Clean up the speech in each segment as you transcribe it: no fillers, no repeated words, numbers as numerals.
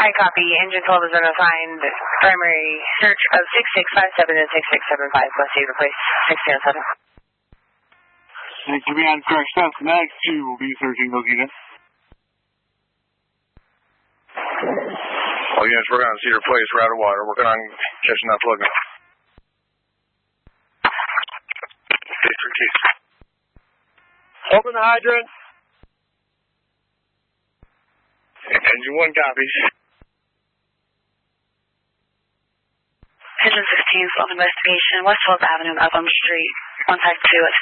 Hi, copy. Engine 12 has been assigned primary search of 6657 and 6675. Let's see, replace 607. And command, correct step. Next 2 will be searching those units. All units working on Cedar Place, we're out of water. Working on catching that plug. District 2. Open the hydrant. Engine 1 copies. Engine 16, self investigation, West 12th Avenue, Elm Street. Contact 2 at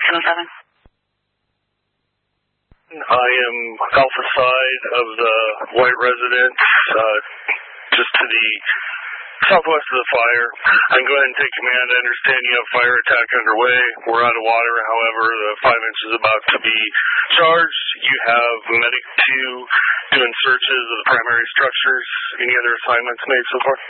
607. I am alpha side of the white residence, just to the southwest of the fire. I can go ahead and take command. I understand you have fire attack underway. We're out of water, however, the 5 inch is about to be charged. You have Medic 2 doing searches of the primary structures. Any other assignments made so far?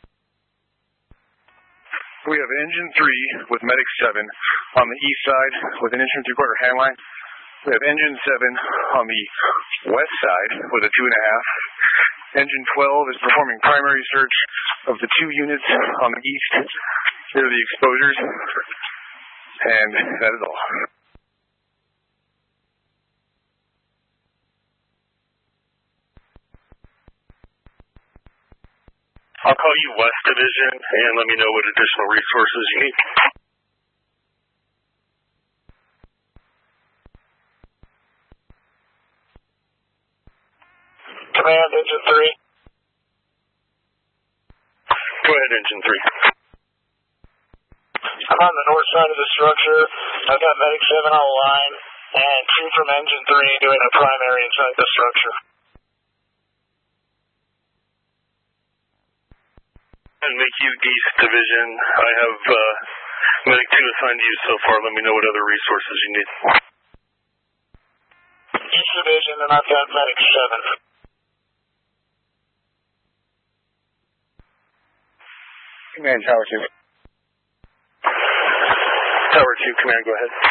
We have Engine 3 with Medic 7 on the east side with an inch and 3/4 hand line. We have Engine 7 on the west side with a 2.5. Engine 12 is performing primary search of the 2 units on the east. Here are the exposures. And that is all. I'll call you West Division and let me know what additional resources you need. Command, Engine 3. Go ahead, Engine 3. I'm on the north side of the structure. I've got Medic 7 on the line, and 2 from Engine 3 doing a primary inside the structure. And make you East Division. I have Medic 2 assigned to you so far. Let me know what other resources you need. East Division, and I've got Medic 7. Command, Tower 2. Tower 2, command, go ahead.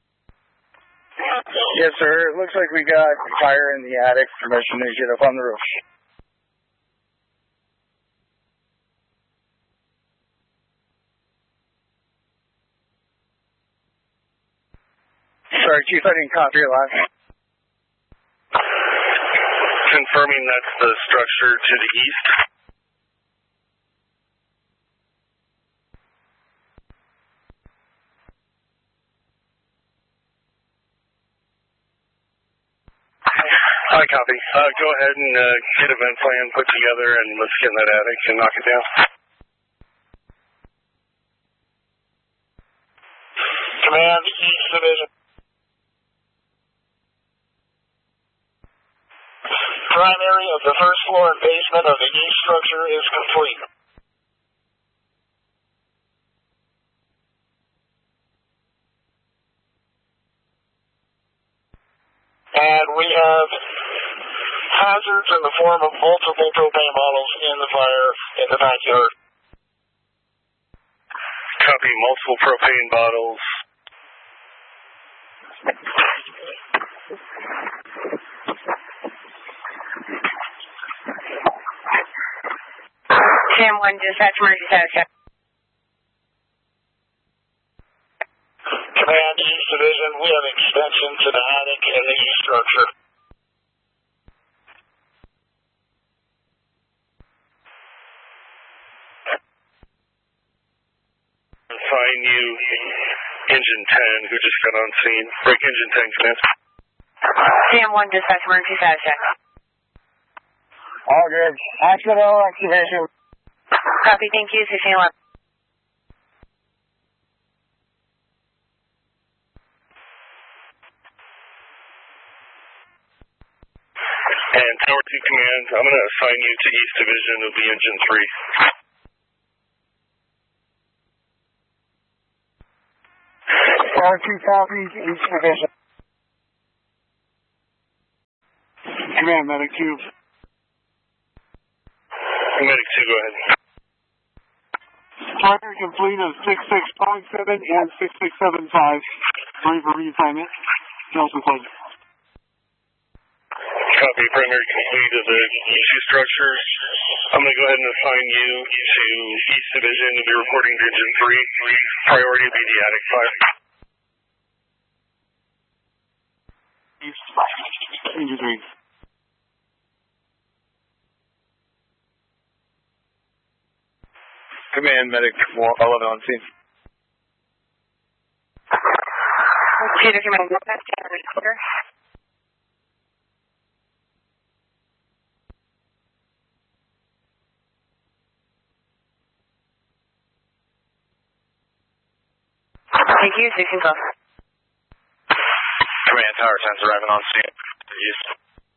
Yes, sir. It looks like we got fire in the attic. Permission to get up on the roof. Sorry, Chief, I didn't copy your last. Confirming that's the structure to the east. I copy. Go ahead and get a vent plan put together and let's get in that attic and knock it down. Command, East Division. Primary of the first floor and basement of the east structure is complete. And we have hazards in the form of multiple propane bottles in the fire in the backyard. Copy, multiple propane bottles. Cam 1, dispatch emergency status. Command, East Division, we have extension to the attic in the east structure. Assign you Engine 10, who just got on scene. Break Engine 10, command. Cam 1, dispatch emergency status check. All good. Accidental activation. Copy, thank you, 1611. And Tower 2 command, I'm going to assign you to East Division of the Engine 3. Tower 2 copies, East Division. Command, Medic 2. Medic 2, go ahead. Primary complete of 6657 and 6675. Ready for reassignment. Delta Plug. copy, primary complete of the two structures. I'm going to go ahead and assign you to East Division to be reporting to Engine 3. Priority will be the attic fire. East, Engine 3. Command, medic 11 on scene. Peter, command, dispatch, recorder. Thank you, 1612. Command, tower 10's arriving on scene. East.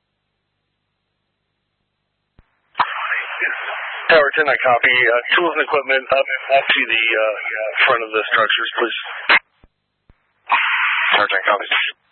Tower 10, I copy. Tools and equipment up to the front of the structures, please. Tower 10 copies.